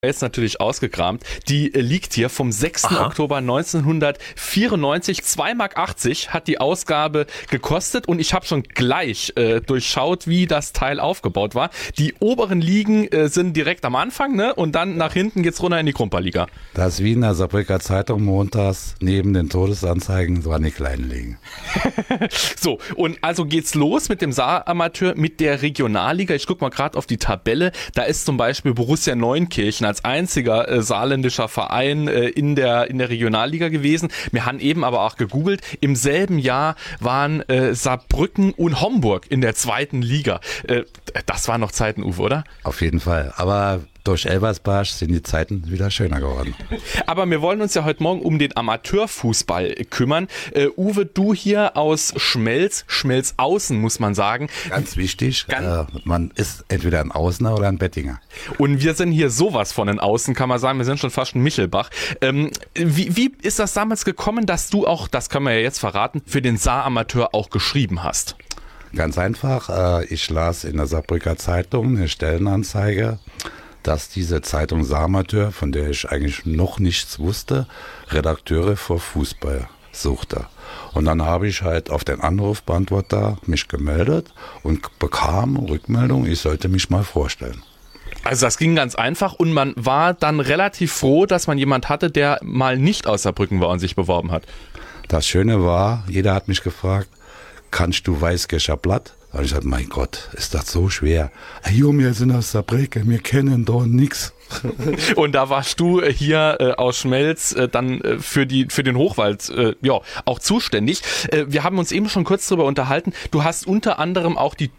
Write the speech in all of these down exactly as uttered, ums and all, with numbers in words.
jetzt natürlich ausgekramt. Die liegt hier vom sechsten Oktober neunzehnhundertvierundneunzig. zwei Mark achtzig hat die Ausgabe gekostet und ich habe schon gleich äh, durchschaut, wie das Teil aufgebaut war. Die oberen Ligen äh, sind direkt am Anfang, ne? Und dann nach hinten geht's runter in die Krumpaliga. Das Wiener Saarbrücker Zeitung montags neben den Todesanzeigen waren die kleinen Ligen. So, und also geht's los mit dem Saaramateur, mit der Regionalliga. Ich guck mal gerade auf die Tabelle. Da ist zum Beispiel Borussia Neunkirchen als einziger äh, saarländischer Verein äh, in der in der Regionalliga gewesen. Wir haben eben aber auch gegoogelt. Im selben Jahr waren äh, Saarbrücken und Homburg in der zweiten Liga. Äh, das waren noch Zeiten, Uwe, oder? Auf jeden Fall. Aber durch Elversberg sind die Zeiten wieder schöner geworden. Aber wir wollen uns ja heute Morgen um den Amateurfußball kümmern. Uh, Uwe, du hier aus Schmelz, Schmelzaußen muss man sagen. Ganz wichtig, Ganz äh, man ist entweder ein Außener oder ein Bettinger. Und wir sind hier sowas von den Außen, kann man sagen. Wir sind schon fast ein Michelbach. Ähm, wie, wie ist das damals gekommen, dass du auch, das können wir ja jetzt verraten, für den Saaramateur auch geschrieben hast? Ganz einfach, äh, ich las in der Saarbrücker Zeitung eine Stellenanzeige, dass diese Zeitung Saaramateur, von der ich eigentlich noch nichts wusste, Redakteure für Fußball suchte. Und dann habe ich halt auf den Anrufbeantworter mich gemeldet und bekam Rückmeldung, ich sollte mich mal vorstellen. Also das ging ganz einfach und man war dann relativ froh, dass man jemand hatte, der mal nicht aus Saarbrücken war und sich beworben hat. Das Schöne war, jeder hat mich gefragt, kannst du Weißgescher Blatt? Da habe ich gesagt, mein Gott, ist das so schwer. Jo, wir sind aus Saarbrücken, wir kennen doch nix. Und da warst du hier äh, aus Schmelz äh, dann äh, für die für den Hochwald äh, ja auch zuständig. Äh, wir haben uns eben schon kurz darüber unterhalten. Du hast unter anderem auch die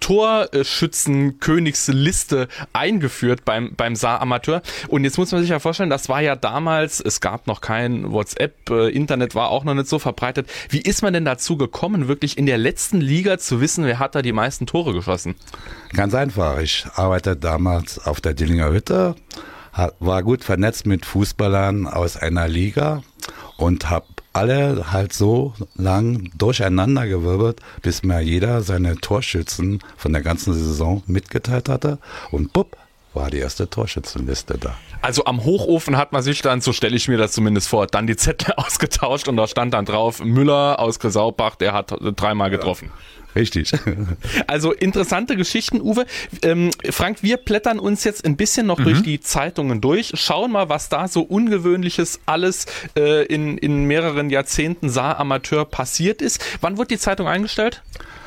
Torschützenkönigsliste eingeführt beim beim Saaramateur. Und jetzt muss man sich ja vorstellen, das war ja damals, es gab noch kein WhatsApp, äh, Internet war auch noch nicht so verbreitet. Wie ist man denn dazu gekommen, wirklich in der letzten Liga zu wissen, wer hat da die meisten Tore geschossen? Ganz einfach. Ich arbeitete damals auf der Dillinger Hütte, war gut vernetzt mit Fußballern aus einer Liga und habe alle halt so lang durcheinander gewirbelt, bis mir jeder seine Torschützen von der ganzen Saison mitgeteilt hatte. Und bupp, war die erste Torschützenliste da. Also am Hochofen hat man sich dann, so stelle ich mir das zumindest vor, dann die Zettel ausgetauscht und da stand dann drauf, Müller aus Gresaubach, der hat dreimal getroffen. Ja. Richtig. Also interessante Geschichten, Uwe. Ähm, Frank, wir blättern uns jetzt ein bisschen noch mhm. durch die Zeitungen durch, schauen mal, was da so Ungewöhnliches alles äh, in, in mehreren Jahrzehnten Saaramateur passiert ist. Wann wurde die Zeitung eingestellt?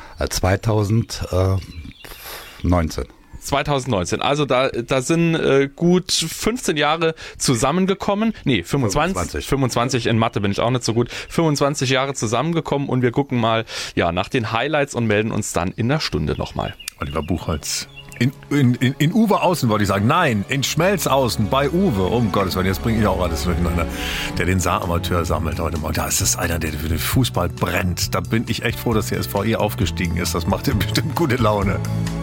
zweitausendneunzehn. zweitausendneunzehn, also da, da sind äh, gut fünfzehn Jahre zusammengekommen. Nee, fünfundzwanzig, fünfundzwanzig. fünfundzwanzig in Mathe bin ich auch nicht so gut. fünfundzwanzig Jahre zusammengekommen und wir gucken mal ja nach den Highlights und melden uns dann in der Stunde nochmal. Oliver Buchholz. In, in, in, in Uwe Außen wollte ich sagen. Nein, in Schmelz Außen bei Uwe. Um Gottes Willen, jetzt bringe ich auch alles durcheinander. Der den Saaramateur sammelt heute mal. Da ist es einer, der für den Fußball brennt. Da bin ich echt froh, dass der S V E aufgestiegen ist. Das macht ihm bestimmt gute Laune.